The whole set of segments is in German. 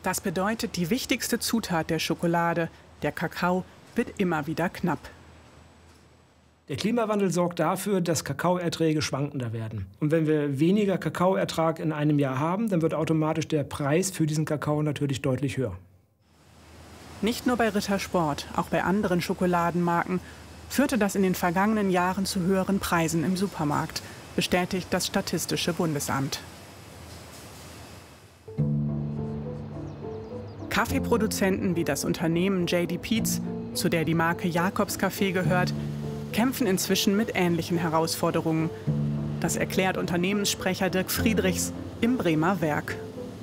Das bedeutet, die wichtigste Zutat der Schokolade, der Kakao, wird immer wieder knapp. Der Klimawandel sorgt dafür, dass Kakaoerträge schwankender werden. Und wenn wir weniger Kakaoertrag in einem Jahr haben, dann wird automatisch der Preis für diesen Kakao natürlich deutlich höher. Nicht nur bei Rittersport, auch bei anderen Schokoladenmarken führte das in den vergangenen Jahren zu höheren Preisen im Supermarkt, bestätigt das Statistische Bundesamt. Kaffeeproduzenten wie das Unternehmen J.D. Peet's, zu der die Marke Jacobs Kaffee gehört, kämpfen inzwischen mit ähnlichen Herausforderungen. Das erklärt Unternehmenssprecher Dirk Friedrichs im Bremer Werk.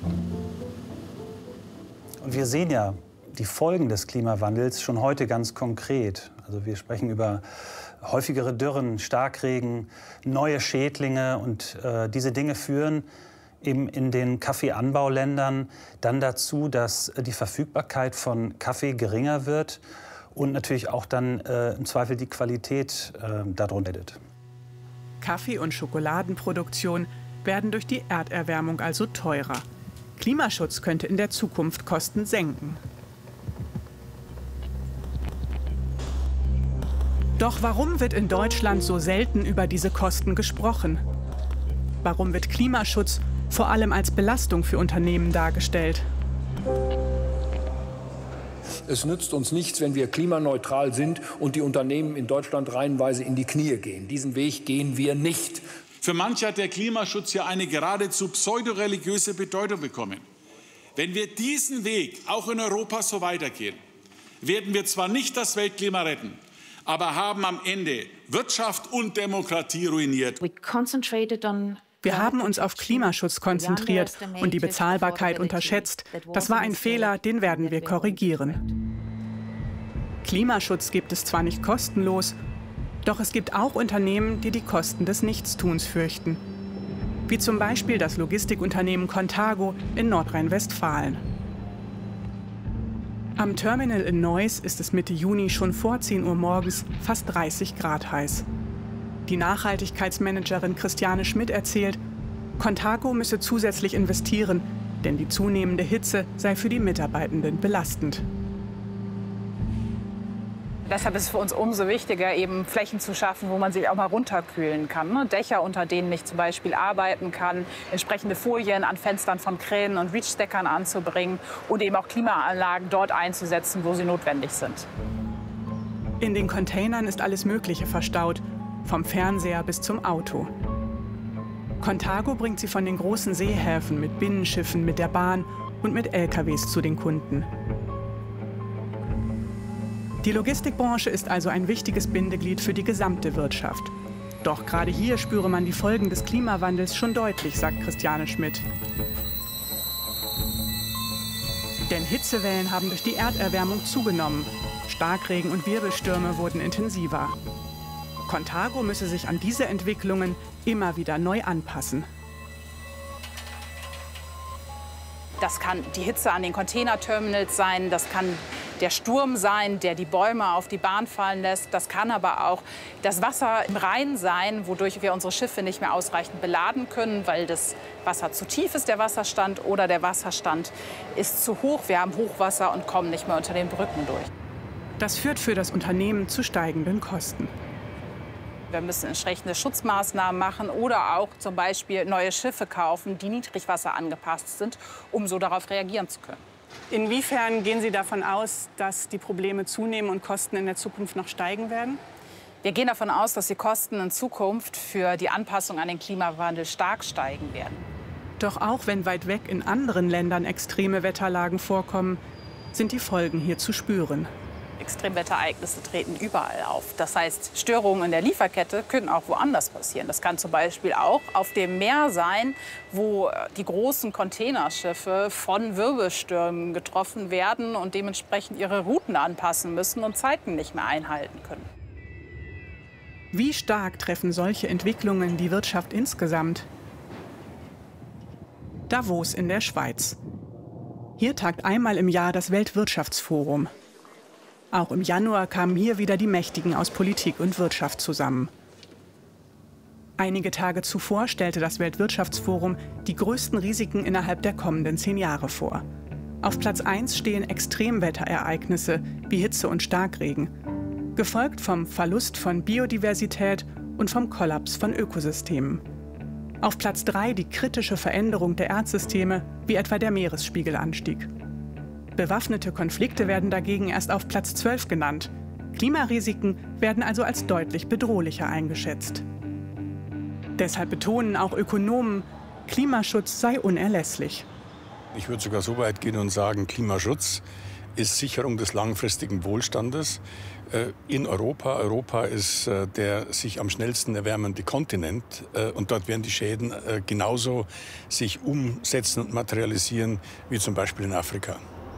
Und wir sehen ja die Folgen des Klimawandels schon heute ganz konkret. Also wir sprechen über häufigere Dürren, Starkregen, neue Schädlinge und diese Dinge führen eben in den Kaffeeanbauländern dann dazu, dass die Verfügbarkeit von Kaffee geringer wird und natürlich auch dann im Zweifel die Qualität darunter leidet. Kaffee- und Schokoladenproduktion werden durch die Erderwärmung also teurer. Klimaschutz könnte in der Zukunft Kosten senken. Doch warum wird in Deutschland so selten über diese Kosten gesprochen? Warum wird Klimaschutz vor allem als Belastung für Unternehmen dargestellt? Es nützt uns nichts, wenn wir klimaneutral sind und die Unternehmen in Deutschland reihenweise in die Knie gehen. Diesen Weg gehen wir nicht. Für manche hat der Klimaschutz ja eine geradezu pseudoreligiöse Bedeutung bekommen. Wenn wir diesen Weg auch in Europa so weitergehen, werden wir zwar nicht das Weltklima retten, aber haben am Ende Wirtschaft und Demokratie ruiniert. Wir haben uns auf Klimaschutz konzentriert und die Bezahlbarkeit unterschätzt. Das war ein Fehler, den werden wir korrigieren. Klimaschutz gibt es zwar nicht kostenlos, doch es gibt auch Unternehmen, die die Kosten des Nichtstuns fürchten. Wie zum Beispiel das Logistikunternehmen Contago in Nordrhein-Westfalen. Am Terminal in Neuss ist es Mitte Juni schon vor 10 Uhr morgens fast 30 Grad heiß. Die Nachhaltigkeitsmanagerin Christiane Schmidt erzählt, Contago müsse zusätzlich investieren, denn die zunehmende Hitze sei für die Mitarbeitenden belastend. Deshalb ist es für uns umso wichtiger, eben Flächen zu schaffen, wo man sich auch mal runterkühlen kann. Ne? Dächer, unter denen ich zum Beispiel arbeiten kann, entsprechende Folien an Fenstern von Kränen und Reachstackern anzubringen und eben auch Klimaanlagen dort einzusetzen, wo sie notwendig sind. In den Containern ist alles Mögliche verstaut, vom Fernseher bis zum Auto. Contago bringt sie von den großen Seehäfen mit Binnenschiffen, mit der Bahn und mit LKWs zu den Kunden. Die Logistikbranche ist also ein wichtiges Bindeglied für die gesamte Wirtschaft. Doch gerade hier spüre man die Folgen des Klimawandels schon deutlich, sagt Christiane Schmidt. Denn Hitzewellen haben durch die Erderwärmung zugenommen. Starkregen und Wirbelstürme wurden intensiver. Contago müsse sich an diese Entwicklungen immer wieder neu anpassen. Das kann die Hitze an den Containerterminals sein, das kann der Sturm sein, der die Bäume auf die Bahn fallen lässt. Das kann aber auch das Wasser im Rhein sein, wodurch wir unsere Schiffe nicht mehr ausreichend beladen können, weil das Wasser zu tief ist, der Wasserstand, oder der Wasserstand ist zu hoch. Wir haben Hochwasser und kommen nicht mehr unter den Brücken durch. Das führt für das Unternehmen zu steigenden Kosten. Wir müssen entsprechende Schutzmaßnahmen machen oder auch zum Beispiel neue Schiffe kaufen, die Niedrigwasser angepasst sind, um so darauf reagieren zu können. Inwiefern gehen Sie davon aus, dass die Probleme zunehmen und Kosten in der Zukunft noch steigen werden? Wir gehen davon aus, dass die Kosten in Zukunft für die Anpassung an den Klimawandel stark steigen werden. Doch auch wenn weit weg in anderen Ländern extreme Wetterlagen vorkommen, sind die Folgen hier zu spüren. Extremwetterereignisse treten überall auf. Das heißt, Störungen in der Lieferkette können auch woanders passieren. Das kann zum Beispiel auch auf dem Meer sein, wo die großen Containerschiffe von Wirbelstürmen getroffen werden und dementsprechend ihre Routen anpassen müssen und Zeiten nicht mehr einhalten können. Wie stark treffen solche Entwicklungen die Wirtschaft insgesamt? Davos in der Schweiz. Hier tagt einmal im Jahr das Weltwirtschaftsforum. Auch im Januar kamen hier wieder die Mächtigen aus Politik und Wirtschaft zusammen. Einige Tage zuvor stellte das Weltwirtschaftsforum die größten Risiken innerhalb der kommenden 10 Jahre vor. Auf Platz 1 stehen Extremwetterereignisse wie Hitze und Starkregen, gefolgt vom Verlust von Biodiversität und vom Kollaps von Ökosystemen. Auf Platz 3 die kritische Veränderung der Erdsysteme, wie etwa der Meeresspiegelanstieg. Bewaffnete Konflikte werden dagegen erst auf Platz 12 genannt. Klimarisiken werden also als deutlich bedrohlicher eingeschätzt. Deshalb betonen auch Ökonomen, Klimaschutz sei unerlässlich. Ich würde sogar so weit gehen und sagen, Klimaschutz ist Sicherung des langfristigen Wohlstandes in Europa. Europa ist der sich am schnellsten erwärmende Kontinent und dort werden die Schäden genauso sich umsetzen und materialisieren wie zum Beispiel in Afrika.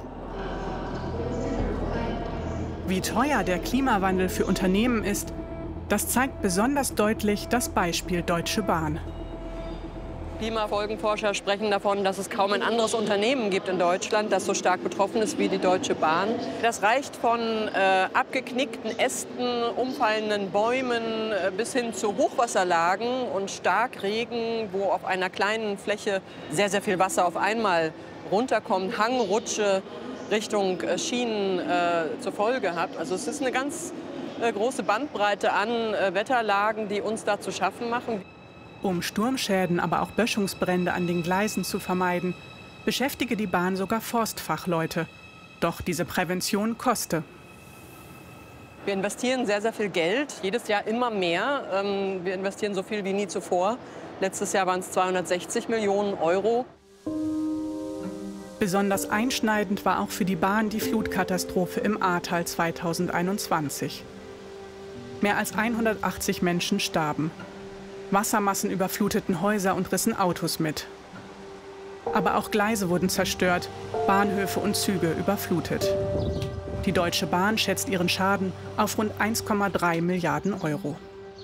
Wie teuer der Klimawandel für Unternehmen ist, das zeigt besonders deutlich das Beispiel Deutsche Bahn. Klimafolgenforscher sprechen davon, dass es kaum ein anderes Unternehmen gibt in Deutschland, das so stark betroffen ist wie die Deutsche Bahn. Das reicht von abgeknickten Ästen, umfallenden Bäumen bis hin zu Hochwasserlagen und Starkregen, wo auf einer kleinen Fläche sehr, sehr viel Wasser auf einmal runterkommt, Hangrutsche Richtung Schienen zur Folge hat. Also es ist eine ganz große Bandbreite an Wetterlagen, die uns da zu schaffen machen. Um Sturmschäden, aber auch Böschungsbrände an den Gleisen zu vermeiden, beschäftige die Bahn sogar Forstfachleute. Doch diese Prävention koste. Wir investieren sehr, sehr viel Geld, jedes Jahr immer mehr. Wir investieren so viel wie nie zuvor. Letztes Jahr waren es 260 Millionen Euro. Besonders einschneidend war auch für die Bahn die Flutkatastrophe im Ahrtal 2021. Mehr als 180 Menschen starben. Wassermassen überfluteten Häuser und rissen Autos mit. Aber auch Gleise wurden zerstört, Bahnhöfe und Züge überflutet. Die Deutsche Bahn schätzt ihren Schaden auf rund 1,3 Milliarden Euro.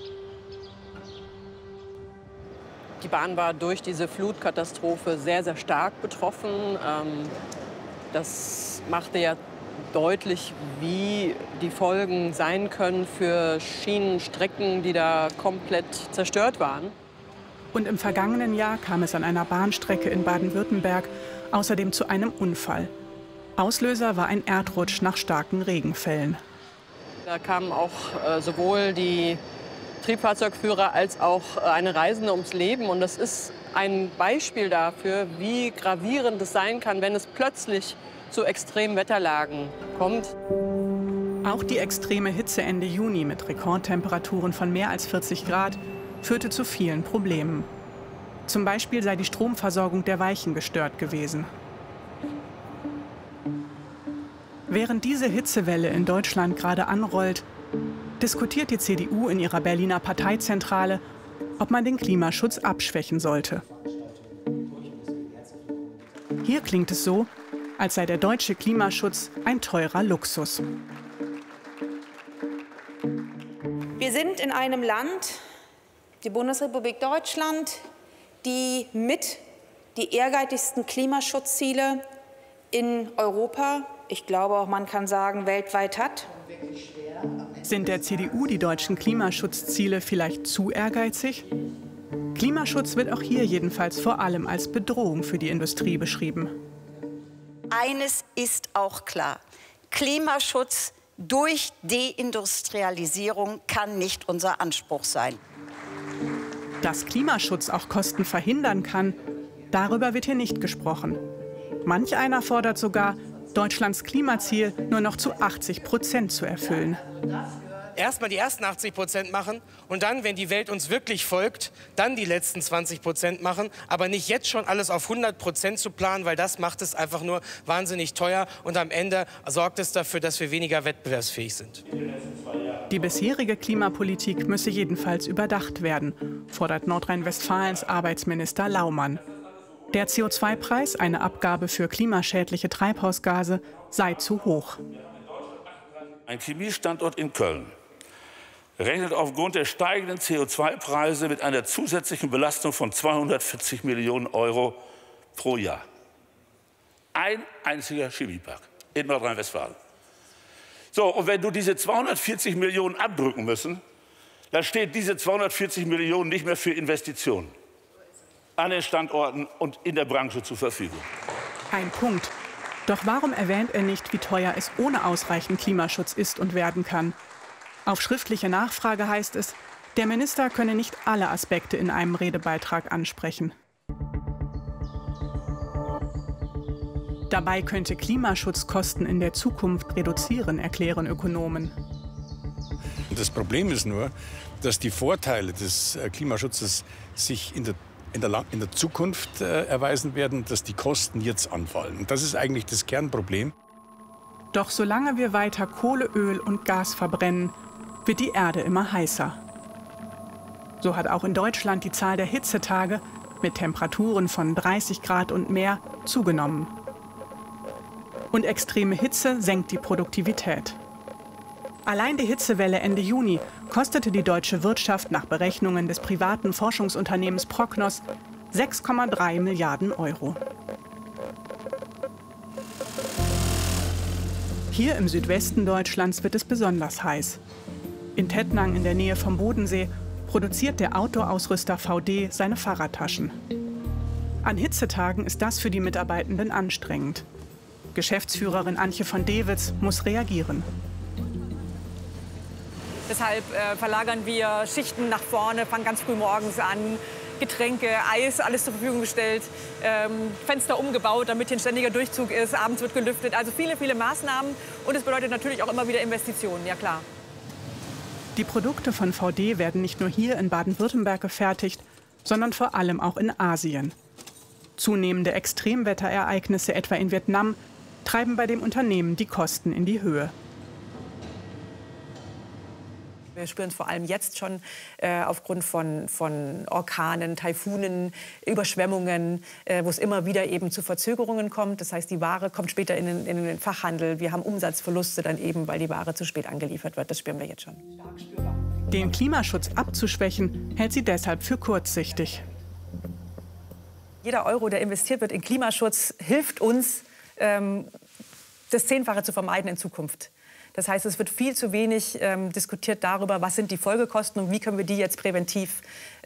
Die Bahn war durch diese Flutkatastrophe sehr, sehr stark betroffen. Das machte ja deutlich, wie die Folgen sein können für Schienenstrecken, die da komplett zerstört waren. Und im vergangenen Jahr kam es an einer Bahnstrecke in Baden-Württemberg außerdem zu einem Unfall. Auslöser war ein Erdrutsch nach starken Regenfällen. Da kamen auch sowohl die Triebfahrzeugführer als auch eine Reisende ums Leben. Und das ist ein Beispiel dafür, wie gravierend es sein kann, wenn es plötzlich zu extremen Wetterlagen kommt. Auch die extreme Hitze Ende Juni mit Rekordtemperaturen von mehr als 40 Grad führte zu vielen Problemen. Zum Beispiel sei die Stromversorgung der Weichen gestört gewesen. Während diese Hitzewelle in Deutschland gerade anrollt, diskutiert die CDU in ihrer Berliner Parteizentrale, ob man den Klimaschutz abschwächen sollte. Hier klingt es so, als sei der deutsche Klimaschutz ein teurer Luxus. Wir sind in einem Land, die Bundesrepublik Deutschland, die mit die ehrgeizigsten Klimaschutzziele in Europa, ich glaube auch man kann sagen weltweit hat. Sind der CDU die deutschen Klimaschutzziele vielleicht zu ehrgeizig? Klimaschutz wird auch hier jedenfalls vor allem als Bedrohung für die Industrie beschrieben. Eines ist auch klar: Klimaschutz durch Deindustrialisierung kann nicht unser Anspruch sein. Dass Klimaschutz auch Kosten verhindern kann, darüber wird hier nicht gesprochen. Manch einer fordert sogar, Deutschlands Klimaziel nur noch zu 80% zu erfüllen. Erstmal die ersten 80% machen und dann, wenn die Welt uns wirklich folgt, dann die letzten 20% machen. Aber nicht jetzt schon alles auf 100% zu planen, weil das macht es einfach nur wahnsinnig teuer. Und am Ende sorgt es dafür, dass wir weniger wettbewerbsfähig sind. Die bisherige Klimapolitik müsse jedenfalls überdacht werden, fordert Nordrhein-Westfalens Arbeitsminister Laumann. Der CO2-Preis, eine Abgabe für klimaschädliche Treibhausgase, sei zu hoch. Ein Chemiestandort in Köln rechnet aufgrund der steigenden CO2-Preise mit einer zusätzlichen Belastung von 240 Millionen Euro pro Jahr. Ein einziger Chemiepark in Nordrhein-Westfalen. So, und wenn du diese 240 Millionen abdrücken müssen, dann steht diese 240 Millionen nicht mehr für Investitionen an den Standorten und in der Branche zur Verfügung. Ein Punkt. Doch warum erwähnt er nicht, wie teuer es ohne ausreichend Klimaschutz ist und werden kann? Auf schriftliche Nachfrage heißt es, der Minister könne nicht alle Aspekte in einem Redebeitrag ansprechen. Dabei könnte Klimaschutz Kosten in der Zukunft reduzieren, erklären Ökonomen. Das Problem ist nur, dass die Vorteile des Klimaschutzes sich in der Zukunft erweisen werden, dass die Kosten jetzt anfallen. Und das ist eigentlich das Kernproblem. Doch solange wir weiter Kohle, Öl und Gas verbrennen, wird die Erde immer heißer. So hat auch in Deutschland die Zahl der Hitzetage mit Temperaturen von 30 Grad und mehr zugenommen. Und extreme Hitze senkt die Produktivität. Allein die Hitzewelle Ende Juni kostete die deutsche Wirtschaft nach Berechnungen des privaten Forschungsunternehmens Prognos 6,3 Milliarden Euro. Hier im Südwesten Deutschlands wird es besonders heiß. In Tettnang in der Nähe vom Bodensee produziert der Outdoor-Ausrüster VD seine Fahrradtaschen. An Hitzetagen ist das für die Mitarbeitenden anstrengend. Geschäftsführerin Antje von Dewitz muss reagieren. Deshalb verlagern wir Schichten nach vorne, fangen ganz früh morgens an. Getränke, Eis, alles zur Verfügung gestellt. Fenster umgebaut, damit hier ein ständiger Durchzug ist. Abends wird gelüftet. Also viele, viele Maßnahmen. Und es bedeutet natürlich auch immer wieder Investitionen, ja klar. Die Produkte von VD werden nicht nur hier in Baden-Württemberg gefertigt, sondern vor allem auch in Asien. Zunehmende Extremwetterereignisse, etwa in Vietnam, treiben bei dem Unternehmen die Kosten in die Höhe. Wir spüren es vor allem jetzt schon aufgrund von Orkanen, Taifunen, Überschwemmungen, wo es immer wieder eben zu Verzögerungen kommt. Das heißt, die Ware kommt später in den Fachhandel. Wir haben Umsatzverluste dann eben, weil die Ware zu spät angeliefert wird. Das spüren wir jetzt schon. Den Klimaschutz abzuschwächen, hält sie deshalb für kurzsichtig. Jeder Euro, der investiert wird in Klimaschutz, hilft uns, das Zehnfache zu vermeiden in Zukunft. Das heißt, es wird viel zu wenig diskutiert darüber, was sind die Folgekosten und wie können wir die jetzt präventiv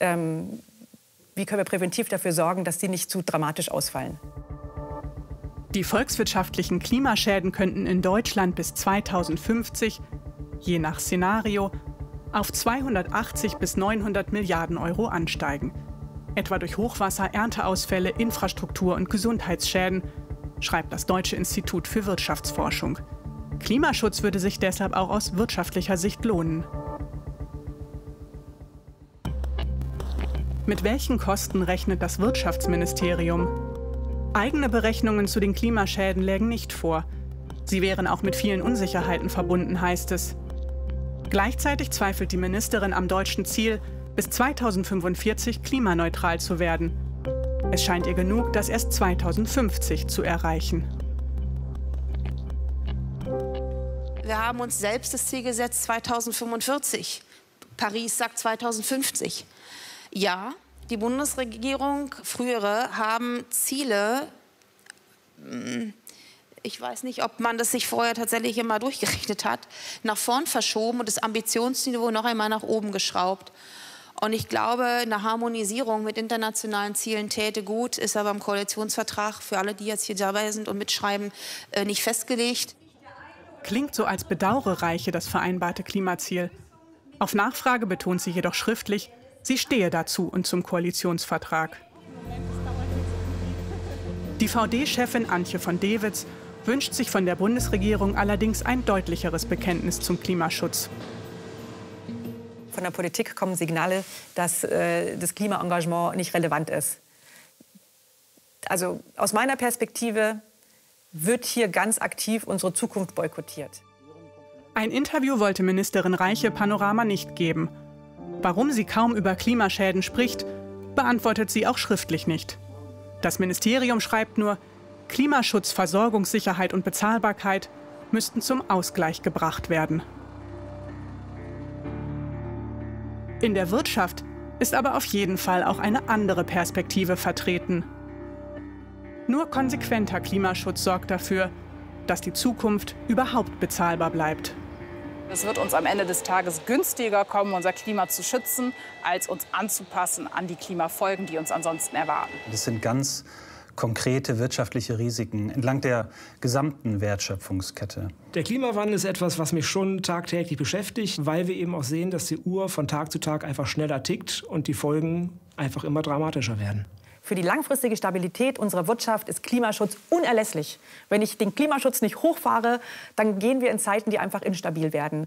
dafür sorgen, dass die nicht zu dramatisch ausfallen. Die volkswirtschaftlichen Klimaschäden könnten in Deutschland bis 2050, je nach Szenario, auf 280 bis 900 Milliarden Euro ansteigen. Etwa durch Hochwasser, Ernteausfälle, Infrastruktur- und Gesundheitsschäden, schreibt das Deutsche Institut für Wirtschaftsforschung. Klimaschutz würde sich deshalb auch aus wirtschaftlicher Sicht lohnen. Mit welchen Kosten rechnet das Wirtschaftsministerium? Eigene Berechnungen zu den Klimaschäden lägen nicht vor. Sie wären auch mit vielen Unsicherheiten verbunden, heißt es. Gleichzeitig zweifelt die Ministerin am deutschen Ziel, bis 2045 klimaneutral zu werden. Es scheint ihr genug, das erst 2050 zu erreichen. Wir haben uns selbst das Ziel gesetzt 2045. Paris sagt 2050. Ja, die Bundesregierung, frühere, haben Ziele. Ich weiß nicht, ob man das sich vorher tatsächlich immer durchgerechnet hat, nach vorn verschoben und das Ambitionsniveau noch einmal nach oben geschraubt. Und ich glaube, eine Harmonisierung mit internationalen Zielen täte gut, ist aber im Koalitionsvertrag für alle, die jetzt hier dabei sind und mitschreiben, nicht festgelegt. Klingt so, als bedauere Reiche das vereinbarte Klimaziel. Auf Nachfrage betont sie jedoch schriftlich, sie stehe dazu und zum Koalitionsvertrag. Die VD-Chefin Antje von Dewitz wünscht sich von der Bundesregierung allerdings ein deutlicheres Bekenntnis zum Klimaschutz. Von der Politik kommen Signale, dass das Klimaengagement nicht relevant ist. Also aus meiner Perspektive wird hier ganz aktiv unsere Zukunft boykottiert. Ein Interview wollte Ministerin Reiche Panorama nicht geben. Warum sie kaum über Klimaschäden spricht, beantwortet sie auch schriftlich nicht. Das Ministerium schreibt nur, Klimaschutz, Versorgungssicherheit und Bezahlbarkeit müssten zum Ausgleich gebracht werden. In der Wirtschaft ist aber auf jeden Fall auch eine andere Perspektive vertreten. Nur konsequenter Klimaschutz sorgt dafür, dass die Zukunft überhaupt bezahlbar bleibt. Es wird uns am Ende des Tages günstiger kommen, unser Klima zu schützen, als uns anzupassen an die Klimafolgen, die uns ansonsten erwarten. Das sind ganz konkrete wirtschaftliche Risiken entlang der gesamten Wertschöpfungskette. Der Klimawandel ist etwas, was mich schon tagtäglich beschäftigt, weil wir eben auch sehen, dass die Uhr von Tag zu Tag einfach schneller tickt und die Folgen einfach immer dramatischer werden. Für die langfristige Stabilität unserer Wirtschaft ist Klimaschutz unerlässlich. Wenn ich den Klimaschutz nicht hochfahre, dann gehen wir in Zeiten, die einfach instabil werden.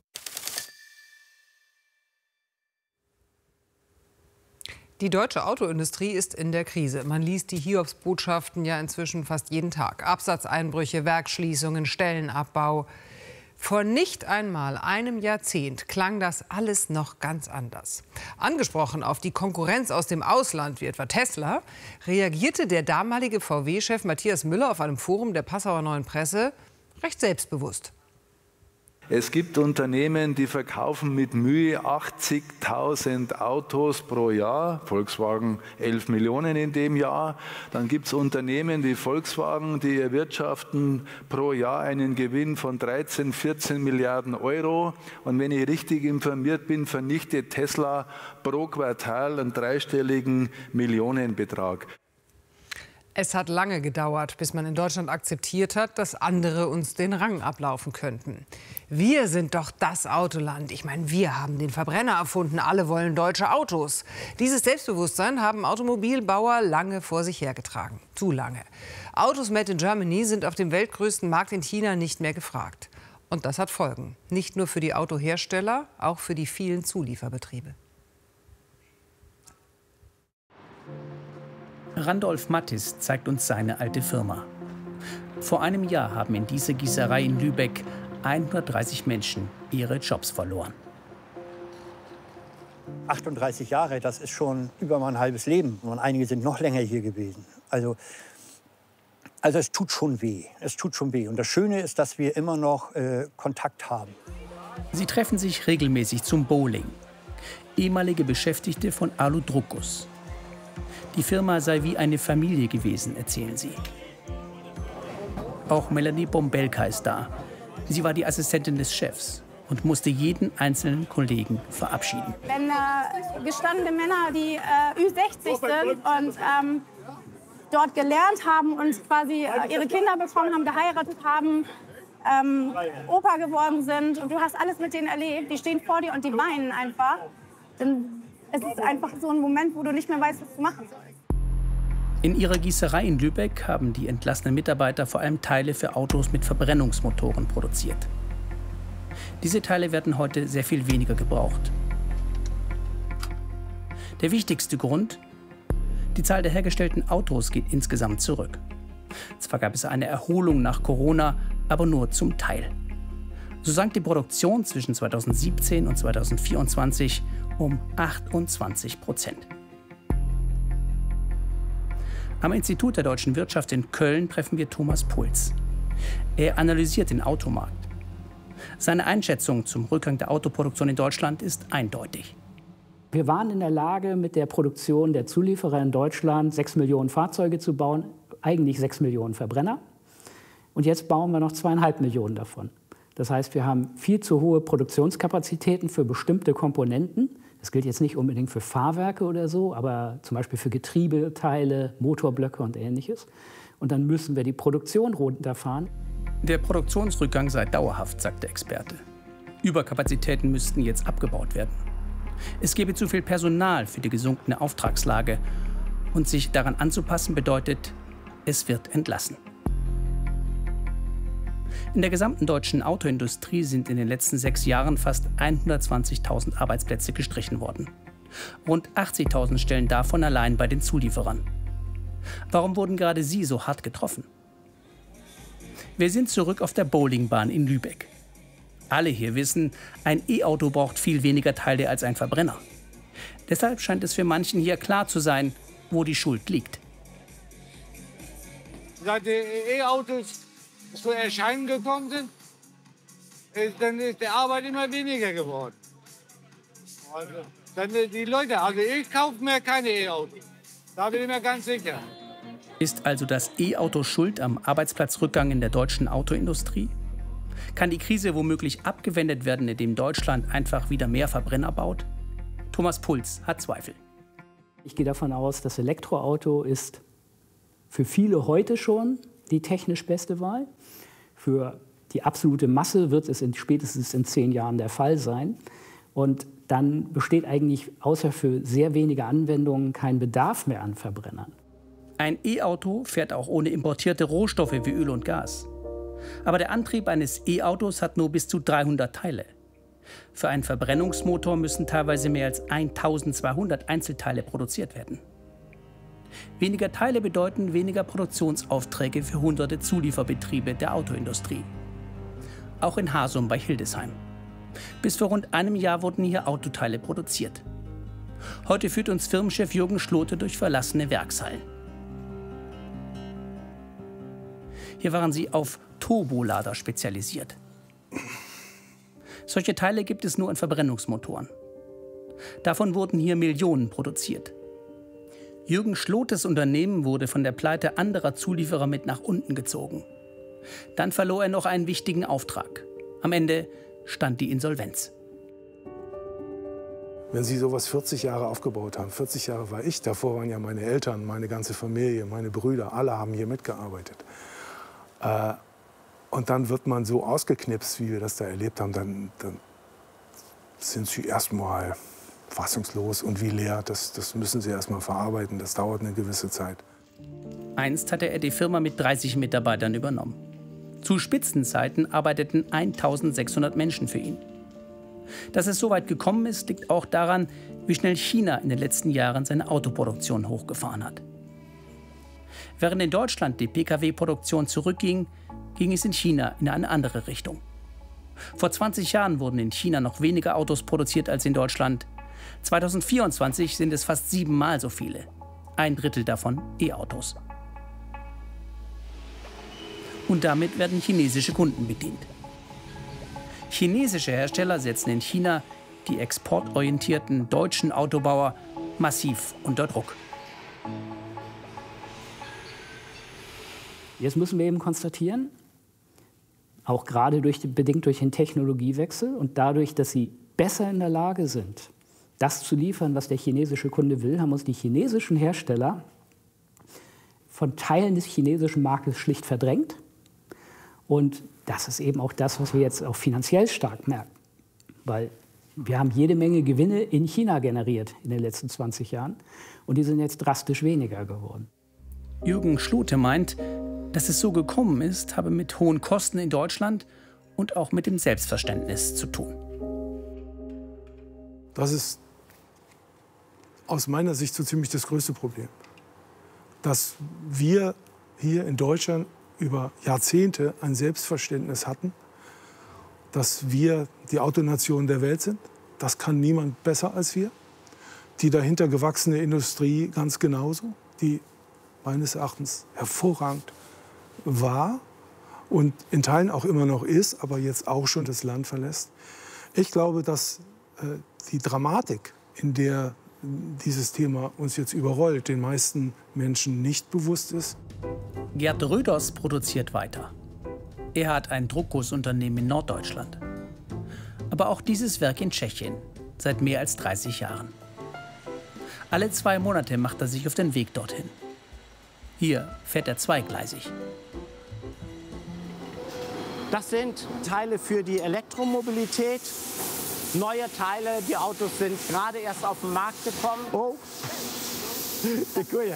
Die deutsche Autoindustrie ist in der Krise. Man liest die Hiobsbotschaften ja inzwischen fast jeden Tag. Absatzeinbrüche, Werksschließungen, Stellenabbau. Vor nicht einmal einem Jahrzehnt klang das alles noch ganz anders. Angesprochen auf die Konkurrenz aus dem Ausland, wie etwa Tesla, reagierte der damalige VW-Chef Matthias Müller auf einem Forum der Passauer Neuen Presse recht selbstbewusst. Es gibt Unternehmen, die verkaufen mit Mühe 80.000 Autos pro Jahr, Volkswagen 11 Millionen in dem Jahr. Dann gibt es Unternehmen wie Volkswagen, die erwirtschaften pro Jahr einen Gewinn von 13, 14 Milliarden Euro. Und wenn ich richtig informiert bin, vernichtet Tesla pro Quartal einen dreistelligen Millionenbetrag. Es hat lange gedauert, bis man in Deutschland akzeptiert hat, dass andere uns den Rang ablaufen könnten. Wir sind doch das Autoland. Ich meine, wir haben den Verbrenner erfunden. Alle wollen deutsche Autos. Dieses Selbstbewusstsein haben Automobilbauer lange vor sich hergetragen. Zu lange. Autos made in Germany sind auf dem weltgrößten Markt in China nicht mehr gefragt. Und das hat Folgen. Nicht nur für die Autohersteller, auch für die vielen Zulieferbetriebe. Randolph Mattis zeigt uns seine alte Firma. Vor einem Jahr haben in dieser Gießerei in Lübeck 130 Menschen ihre Jobs verloren. 38 Jahre, das ist schon über mein halbes Leben. Und einige sind noch länger hier gewesen. Also es tut schon weh. Es tut schon weh. Und das Schöne ist, dass wir immer noch Kontakt haben. Sie treffen sich regelmäßig zum Bowling. Ehemalige Beschäftigte von Alu Druckus. Die Firma sei wie eine Familie gewesen, erzählen sie. Auch Melanie Bombelka ist da. Sie war die Assistentin des Chefs und musste jeden einzelnen Kollegen verabschieden. Wenn gestandene Männer, die Ü60 sind und dort gelernt haben und quasi ihre Kinder bekommen haben, geheiratet haben, Opa geworden sind und du hast alles mit denen erlebt, die stehen vor dir und die weinen einfach, dann es ist einfach so ein Moment, wo du nicht mehr weißt, was du machen sollst. In ihrer Gießerei in Lübeck haben die entlassenen Mitarbeiter vor allem Teile für Autos mit Verbrennungsmotoren produziert. Diese Teile werden heute sehr viel weniger gebraucht. Der wichtigste Grund? Die Zahl der hergestellten Autos geht insgesamt zurück. Zwar gab es eine Erholung nach Corona, aber nur zum Teil. So sank die Produktion zwischen 2017 und 2024 um 28%. Am Institut der Deutschen Wirtschaft in Köln treffen wir Thomas Puls. Er analysiert den Automarkt. Seine Einschätzung zum Rückgang der Autoproduktion in Deutschland ist eindeutig. Wir waren in der Lage, mit der Produktion der Zulieferer in Deutschland 6 Millionen Fahrzeuge zu bauen, eigentlich 6 Millionen Verbrenner. Und jetzt bauen wir noch 2,5 Millionen davon. Das heißt, wir haben viel zu hohe Produktionskapazitäten für bestimmte Komponenten. Das gilt jetzt nicht unbedingt für Fahrwerke oder so, aber zum Beispiel für Getriebeteile, Motorblöcke und Ähnliches. Und dann müssen wir die Produktion runterfahren. Der Produktionsrückgang sei dauerhaft, sagt der Experte. Überkapazitäten müssten jetzt abgebaut werden. Es gebe zu viel Personal für die gesunkene Auftragslage. Und sich daran anzupassen bedeutet, es wird entlassen. In der gesamten deutschen Autoindustrie sind in den letzten 6 Jahren fast 120.000 Arbeitsplätze gestrichen worden. Rund 80.000 Stellen davon allein bei den Zulieferern. Warum wurden gerade sie so hart getroffen? Wir sind zurück auf der Bowlingbahn in Lübeck. Alle hier wissen, ein E-Auto braucht viel weniger Teile als ein Verbrenner. Deshalb scheint es für manchen hier klar zu sein, wo die Schuld liegt. Seit die E-Autos zu Erscheinen gekommen sind, dann ist die Arbeit immer weniger geworden. Also, dann die Leute, also ich kaufe mir keine E-Autos. Da bin ich mir ganz sicher. Ist also das E-Auto schuld am Arbeitsplatzrückgang in der deutschen Autoindustrie? Kann die Krise womöglich abgewendet werden, indem Deutschland einfach wieder mehr Verbrenner baut? Thomas Puls hat Zweifel. Ich gehe davon aus, das Elektroauto ist für viele heute schon die technisch beste Wahl. Für die absolute Masse wird es spätestens in 10 Jahren der Fall sein. Und dann besteht eigentlich außer für sehr wenige Anwendungen kein Bedarf mehr an Verbrennern. Ein E-Auto fährt auch ohne importierte Rohstoffe wie Öl und Gas. Aber der Antrieb eines E-Autos hat nur bis zu 300 Teile. Für einen Verbrennungsmotor müssen teilweise mehr als 1200 Einzelteile produziert werden. Weniger Teile bedeuten weniger Produktionsaufträge für hunderte Zulieferbetriebe der Autoindustrie. Auch in Hasum bei Hildesheim. Bis vor rund einem Jahr wurden hier Autoteile produziert. Heute führt uns Firmenchef Jürgen Schlote durch verlassene Werkshallen. Hier waren sie auf Turbolader spezialisiert. Solche Teile gibt es nur in Verbrennungsmotoren. Davon wurden hier Millionen produziert. Jürgen Schlotes Unternehmen wurde von der Pleite anderer Zulieferer mit nach unten gezogen. Dann verlor er noch einen wichtigen Auftrag. Am Ende stand die Insolvenz. Wenn Sie sowas 40 Jahre aufgebaut haben, 40 Jahre war ich, davor waren ja meine Eltern, meine ganze Familie, meine Brüder, alle haben hier mitgearbeitet. Und dann wird man so ausgeknipst, wie wir das da erlebt haben, dann sind Sie erstmal fassungslos und wie leer. Das müssen Sie erstmal verarbeiten, das dauert eine gewisse Zeit. Einst hatte er die Firma mit 30 Mitarbeitern übernommen. Zu Spitzenzeiten arbeiteten 1600 Menschen für ihn. Dass es so weit gekommen ist, liegt auch daran, wie schnell China in den letzten Jahren seine Autoproduktion hochgefahren hat. Während in Deutschland die Pkw-Produktion zurückging, ging es in China in eine andere Richtung. Vor 20 Jahren wurden in China noch weniger Autos produziert als in Deutschland. 2024 sind es fast 7-mal so viele. 1/3 davon E-Autos. Und damit werden chinesische Kunden bedient. Chinesische Hersteller setzen in China die exportorientierten deutschen Autobauer massiv unter Druck. Jetzt müssen wir eben konstatieren, auch gerade bedingt durch den Technologiewechsel und dadurch, dass sie besser in der Lage sind, das zu liefern, was der chinesische Kunde will, haben uns die chinesischen Hersteller von Teilen des chinesischen Marktes schlicht verdrängt. Und das ist eben auch das, was wir jetzt auch finanziell stark merken. Weil wir haben jede Menge Gewinne in China generiert in den letzten 20 Jahren. Und die sind jetzt drastisch weniger geworden. Jürgen Schlote meint, dass es so gekommen ist, habe mit hohen Kosten in Deutschland und auch mit dem Selbstverständnis zu tun. Das ist aus meiner Sicht so ziemlich das größte Problem. Dass wir hier in Deutschland über Jahrzehnte ein Selbstverständnis hatten, dass wir die Autonation der Welt sind. Das kann niemand besser als wir. Die dahinter gewachsene Industrie ganz genauso, die meines Erachtens hervorragend war und in Teilen auch immer noch ist, aber jetzt auch schon das Land verlässt. Ich glaube, dass die Dramatik, in der dieses Thema uns jetzt überrollt, den meisten Menschen nicht bewusst ist. Gerd Röders produziert weiter. Er hat ein Druckgussunternehmen in Norddeutschland. Aber auch dieses Werk in Tschechien, seit mehr als 30 Jahren. Alle 2 Monate macht er sich auf den Weg dorthin. Hier fährt er zweigleisig. Das sind Teile für die Elektromobilität. Neue Teile, die Autos sind gerade erst auf den Markt gekommen. Oh, die Kuh.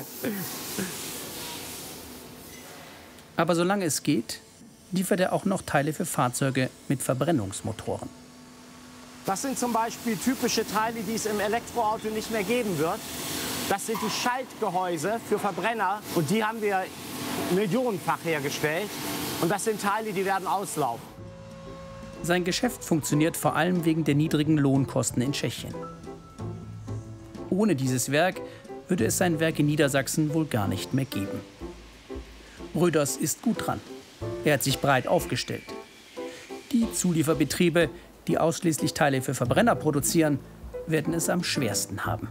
Aber solange es geht, liefert er auch noch Teile für Fahrzeuge mit Verbrennungsmotoren. Das sind zum Beispiel typische Teile, die es im Elektroauto nicht mehr geben wird. Das sind die Schaltgehäuse für Verbrenner und die haben wir millionenfach hergestellt. Und das sind Teile, die werden auslaufen. Sein Geschäft funktioniert vor allem wegen der niedrigen Lohnkosten in Tschechien. Ohne dieses Werk würde es sein Werk in Niedersachsen wohl gar nicht mehr geben. Röders ist gut dran. Er hat sich breit aufgestellt. Die Zulieferbetriebe, die ausschließlich Teile für Verbrenner produzieren, werden es am schwersten haben.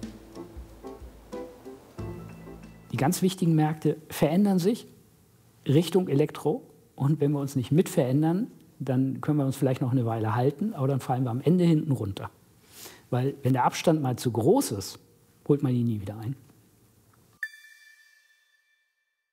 Die ganz wichtigen Märkte verändern sich Richtung Elektro. Und wenn wir uns nicht mit verändern, dann können wir uns vielleicht noch eine Weile halten, aber dann fallen wir am Ende hinten runter. Weil wenn der Abstand mal zu groß ist, holt man ihn nie wieder ein.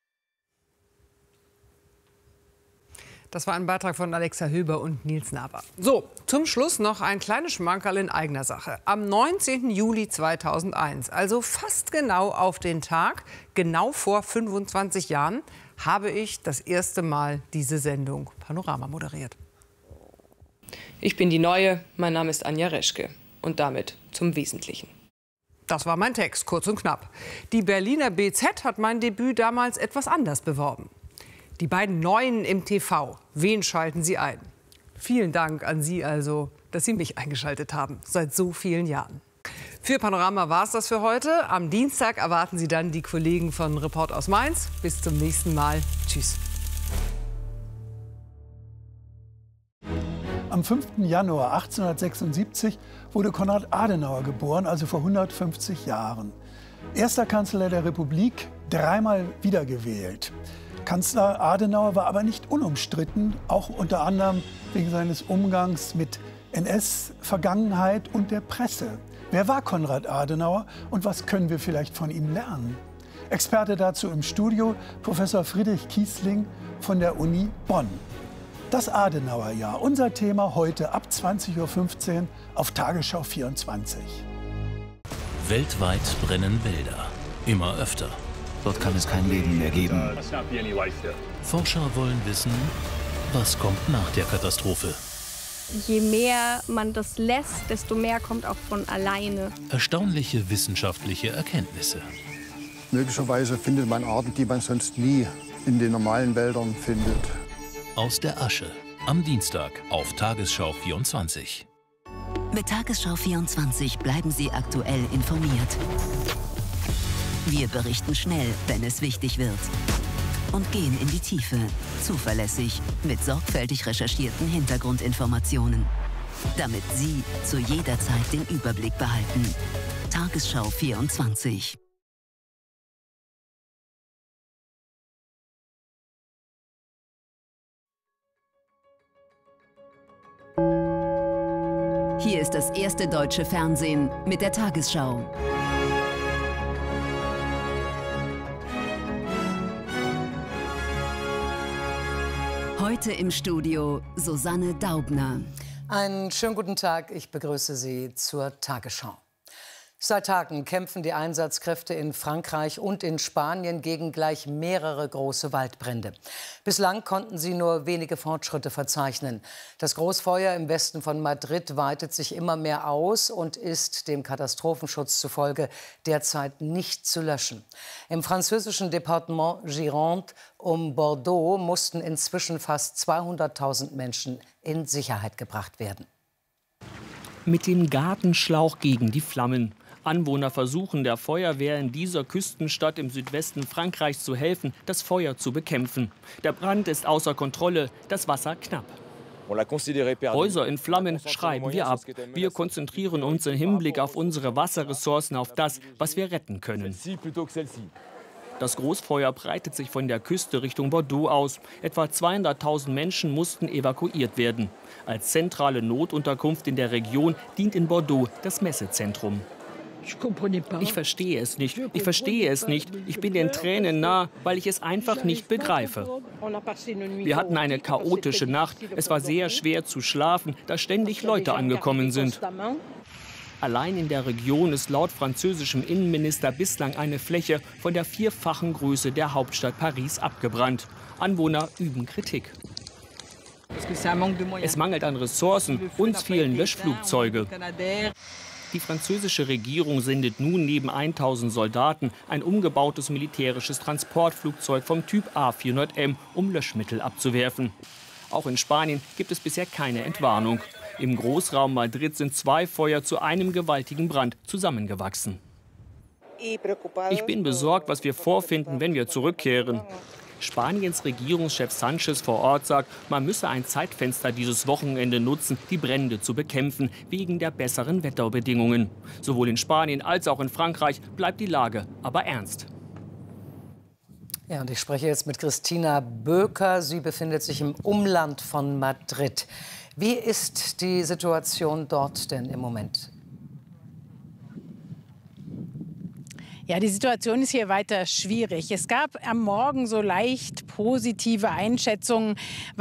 Das war ein Beitrag von Alexa Höber und Nils Naber. So, zum Schluss noch ein kleines Schmankerl in eigener Sache. Am 19. Juli 2001, also fast genau auf den Tag, genau vor 25 Jahren, habe ich das erste Mal diese Sendung Panorama moderiert. Ich bin die Neue, mein Name ist Anja Reschke. Und damit zum Wesentlichen. Das war mein Text, kurz und knapp. Die Berliner BZ hat mein Debüt damals etwas anders beworben. Die beiden Neuen im TV, wen schalten Sie ein? Vielen Dank an Sie also, dass Sie mich eingeschaltet haben, seit so vielen Jahren. Für Panorama war es das für heute. Am Dienstag erwarten Sie dann die Kollegen von Report aus Mainz. Bis zum nächsten Mal. Tschüss. Am 5. Januar 1876 wurde Konrad Adenauer geboren, also vor 150 Jahren. Erster Kanzler der Republik, dreimal wiedergewählt. Kanzler Adenauer war aber nicht unumstritten, auch unter anderem wegen seines Umgangs mit NS-Vergangenheit und der Presse. Wer war Konrad Adenauer und was können wir vielleicht von ihm lernen? Experte dazu im Studio, Professor Friedrich Kiesling von der Uni Bonn. Das Adenauerjahr, unser Thema heute ab 20:15 Uhr auf Tagesschau 24. Weltweit brennen Wälder, immer öfter. Dort kann es kein Leben mehr geben. Forscher wollen wissen, was kommt nach der Katastrophe. Je mehr man das lässt, desto mehr kommt auch von alleine. Erstaunliche wissenschaftliche Erkenntnisse. Möglicherweise findet man Arten, die man sonst nie in den normalen Wäldern findet. Aus der Asche, am Dienstag auf Tagesschau 24. Mit Tagesschau 24 bleiben Sie aktuell informiert. Wir berichten schnell, wenn es wichtig wird. Und gehen in die Tiefe, zuverlässig, mit sorgfältig recherchierten Hintergrundinformationen. Damit Sie zu jeder Zeit den Überblick behalten. Tagesschau 24. Hier ist das erste deutsche Fernsehen mit der Tagesschau. Heute im Studio Susanne Daubner. Einen schönen guten Tag, ich begrüße Sie zur Tagesschau. Seit Tagen kämpfen die Einsatzkräfte in Frankreich und in Spanien gegen gleich mehrere große Waldbrände. Bislang konnten sie nur wenige Fortschritte verzeichnen. Das Großfeuer im Westen von Madrid weitet sich immer mehr aus und ist dem Katastrophenschutz zufolge derzeit nicht zu löschen. Im französischen Departement Gironde um Bordeaux mussten inzwischen fast 200.000 Menschen in Sicherheit gebracht werden. Mit dem Gartenschlauch gegen die Flammen. Anwohner versuchen der Feuerwehr in dieser Küstenstadt im Südwesten Frankreichs zu helfen, das Feuer zu bekämpfen. Der Brand ist außer Kontrolle, das Wasser knapp. Häuser in Flammen schreiben wir ab. Wir konzentrieren uns im Hinblick auf unsere Wasserressourcen auf das, was wir retten können. Das Großfeuer breitet sich von der Küste Richtung Bordeaux aus. Etwa 200.000 Menschen mussten evakuiert werden. Als zentrale Notunterkunft in der Region dient in Bordeaux das Messezentrum. Ich verstehe es nicht. Ich verstehe es nicht. Ich bin den Tränen nah, weil ich es einfach nicht begreife. Wir hatten eine chaotische Nacht. Es war sehr schwer zu schlafen, da ständig Leute angekommen sind. Allein in der Region ist laut französischem Innenminister bislang eine Fläche von der 4-fachen Größe der Hauptstadt Paris abgebrannt. Anwohner üben Kritik. Es mangelt an Ressourcen, uns fehlen Löschflugzeuge. Die französische Regierung sendet nun neben 1000 Soldaten ein umgebautes militärisches Transportflugzeug vom Typ A400M, um Löschmittel abzuwerfen. Auch in Spanien gibt es bisher keine Entwarnung. Im Großraum Madrid sind 2 Feuer zu einem gewaltigen Brand zusammengewachsen. Ich bin besorgt, was wir vorfinden, wenn wir zurückkehren. Spaniens Regierungschef Sanchez vor Ort sagt, man müsse ein Zeitfenster dieses Wochenende nutzen, die Brände zu bekämpfen, wegen der besseren Wetterbedingungen. Sowohl in Spanien als auch in Frankreich bleibt die Lage aber ernst. Ja, und ich spreche jetzt mit Christina Böker. Sie befindet sich im Umland von Madrid. Wie ist die Situation dort denn im Moment? Ja, die Situation ist hier weiter schwierig. Es gab am Morgen so leicht positive Einschätzungen,